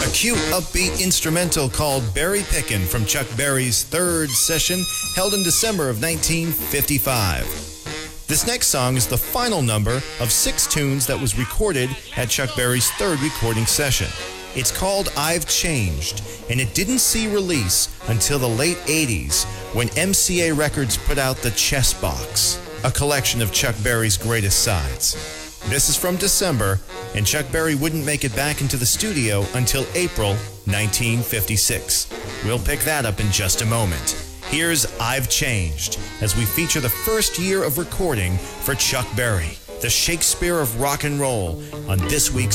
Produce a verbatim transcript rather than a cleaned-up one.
A cute, upbeat instrumental called Berry Pickin' from Chuck Berry's third session held in December of nineteen fifty-five. This next song is the final number of six tunes that was recorded at Chuck Berry's third recording session. It's called I've Changed, and it didn't see release until the late eighties when M C A Records put out the Chess Box, a collection of Chuck Berry's greatest sides. This is from December, and Chuck Berry wouldn't make it back into the studio until April nineteen fifty-six. We'll pick that up in just a moment. Here's I've Changed, as we feature the first year of recording for Chuck Berry, the Shakespeare of rock and roll, on this week's